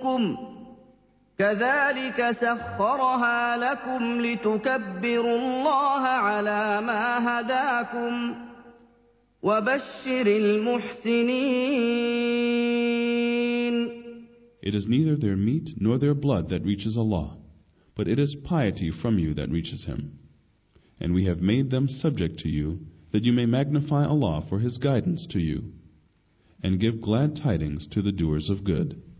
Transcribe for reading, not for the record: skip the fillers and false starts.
مِنكُمْ كَذَلِكَ سَخَّرَهَا لَكُمْ لِتُكَبِّرُوا اللَّهَ عَلَى مَا هَدَاكُمْ وَبَشِّرِ الْمُحْسِنِينَ. It is neither their meat nor their blood that reaches Allah, but it is piety from you that reaches Him. And we have made them subject to you, that you may magnify Allah for His guidance to you, and give glad tidings to the doers of good.